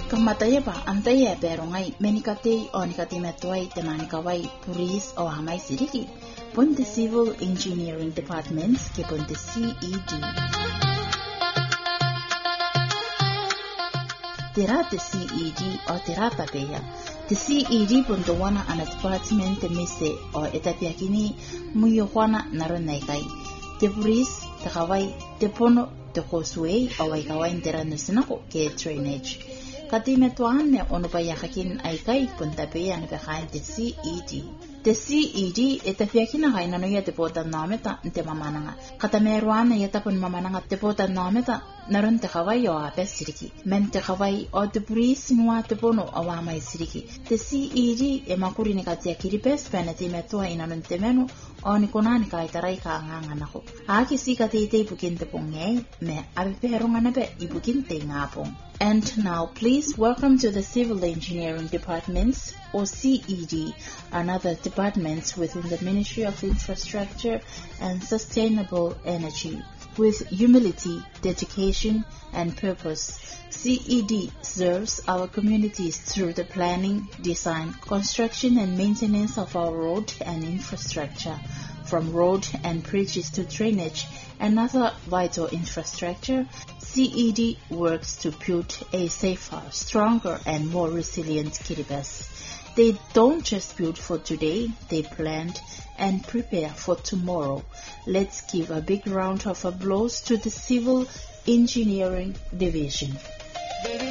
Kamatayaba antaya berongai menikate onikati metuai temanikawai puris o hamai siriki. Ponte Civil Engineering Departments ke ponte CED. Tira te CED o tira papeya. Te CED ponte wana ana department te mise o etapiakini muyo wana naronaikai. Te puris, te kawai, te pono, te causeway o waikawai intera nusinako ke drainage. Kati metuan me ono pa yakakin ay kay puntape ano pekain te CED. Te CED etapiakina kay nanoya te potan nameta te mamananga. Kata meruan na yata pun mamananga te potan nameta naron te kawai o apes siriki. Men te kawai o te puris nua te pono o wamay siriki. Te CED e makuri ni katia kiripes pene te metua inanon te menu o ni konani ka itaray ka anganganako. Aki si katitay ibukin te pongay me apiperong anape ibukin te ngapong. And now please welcome to the Civil Engineering Departments or CED and other departments within the Ministry of Infrastructure and Sustainable Energy. With humility, dedication and purpose, CED serves our communities through the planning, design, construction and maintenance of our road and infrastructure, from road and bridges to drainage and other vital infrastructure. CED works to build a safer, stronger and more resilient Kiribati. They don't just build for today, they plan and prepare for tomorrow. Let's give a big round of applause to the Civil Engineering Division.